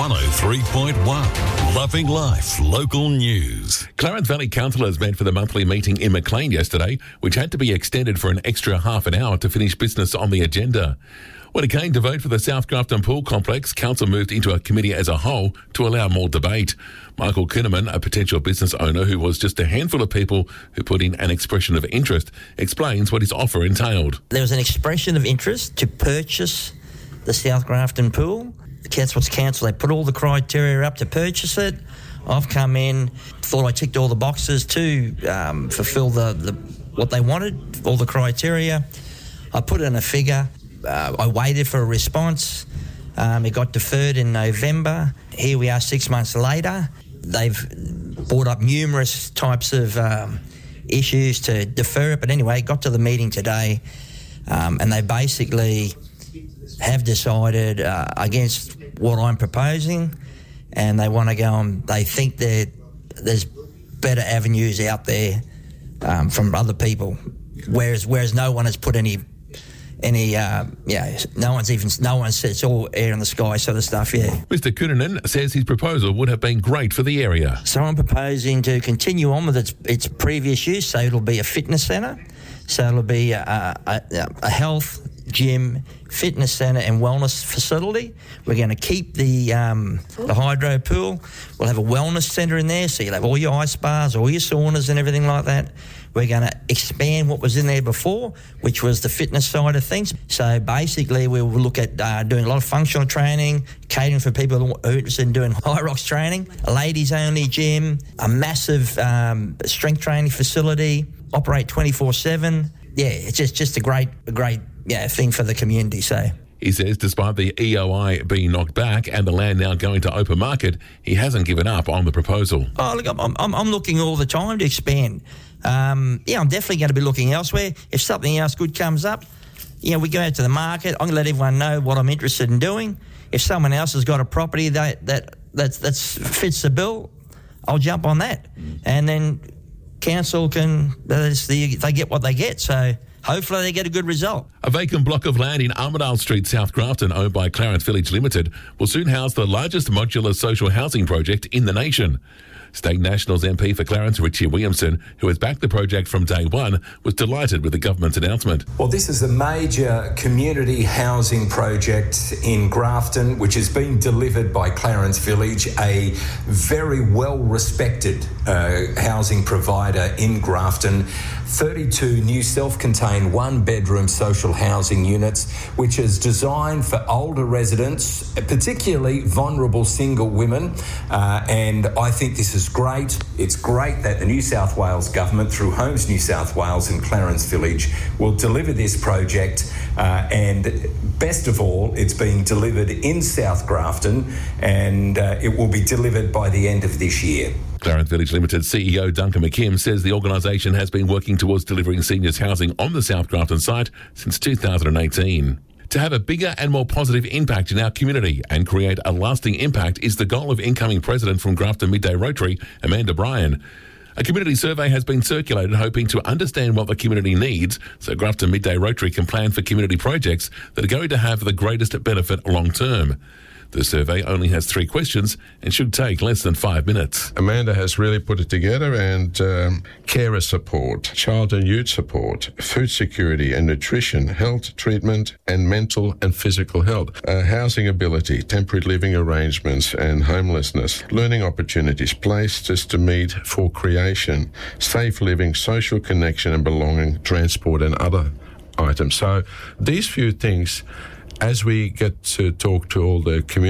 103.1 Loving Life Local News. Clarence Valley councillors met for the monthly meeting in Maclean yesterday, which had to be extended for an extra half an hour to finish business on the agenda. When it came to vote for the South Grafton Pool Complex, council moved into a committee as a whole to allow more debate. Michael Kuhneman, a potential business owner who was just a handful of people who put in an expression of interest, explains what his offer entailed. There was an expression of interest to purchase the South Grafton Pool. That's what's council. They put all the criteria up to purchase it. I've come in, thought I ticked all the boxes to fulfil the what they wanted, all the criteria. I put in a figure. I waited for a response. It got deferred in November. Here we are 6 months later. They've brought up numerous types of issues to defer it. But anyway, it got to the meeting today and they basically have decided against what I'm proposing, and they want to go on. They think that there's better avenues out there from other people, whereas no one has put no one said it's all air in the sky sort of stuff, yeah. Mr. Kuhneman says his proposal would have been great for the area. So I'm proposing to continue on with its previous use, so it'll be a fitness centre, so it'll be a health, gym, fitness centre and wellness facility. We're going to keep the hydro pool. We'll have a wellness centre in there, so you'll have all your ice bars, all your saunas and everything like that. We're going to expand what was in there before, which was the fitness side of things. So basically we'll look at doing a lot of functional training, catering for people who are interested in doing high rocks training, a ladies-only gym, a massive strength training facility, operate 24/7. Yeah, it's just a great thing for the community. So he says despite the EOI being knocked back and the land now going to open market, he hasn't given up on the proposal. Oh, look, I'm looking all the time to expand. I'm definitely going to be looking elsewhere. If something else good comes up, we go out to the market. I'm going to let everyone know what I'm interested in doing. If someone else has got a property that fits the bill, I'll jump on that. And then council they get what they get. So hopefully they get a good result. A vacant block of land in Armidale Street, South Grafton, owned by Clarence Village Limited, will soon house the largest modular social housing project in the nation. State Nationals MP for Clarence, Richie Williamson, who has backed the project from day one, was delighted with the government's announcement. Well, this is a major community housing project in Grafton, which is being delivered by Clarence Village, a very well-respected housing provider in Grafton. 32 new self-contained one-bedroom social housing units, which is designed for older residents, particularly vulnerable single women, and I think this is great. It's great that the New South Wales government, through Homes New South Wales and Clarence Village, will deliver this project, and best of all, it's being delivered in South Grafton, and it will be delivered by the end of this year. Clarence Village Limited CEO Duncan McKim says the organisation has been working towards delivering seniors housing on the South Grafton site since 2018. To have a bigger and more positive impact in our community and create a lasting impact is the goal of incoming president from Grafton Midday Rotary, Amanda Bryan. A community survey has been circulated hoping to understand what the community needs so Grafton Midday Rotary can plan for community projects that are going to have the greatest benefit long term. The survey only has 3 questions and should take less than 5 minutes. Amanda has really put it together, and carer support, child and youth support, food security and nutrition, health treatment and mental and physical health, housing ability, temporary living arrangements and homelessness, learning opportunities, places to meet for creation, safe living, social connection and belonging, transport and other items. So these few things, as we get to talk to all the community